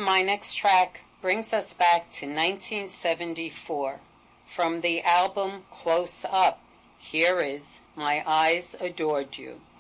My next track brings us back to 1974. From the album Close Up, here is My Eyes Adored You.